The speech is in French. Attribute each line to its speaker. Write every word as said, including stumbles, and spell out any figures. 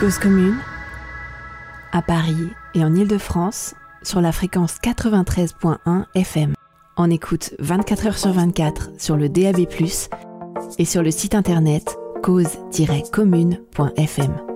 Speaker 1: Cause commune, à Paris et en Île-de-France, sur la fréquence quatre-vingt-treize point un F M. En écoute vingt-quatre heures sur vingt-quatre sur le D A B plus, et sur le site internet cause tiret commune point F M.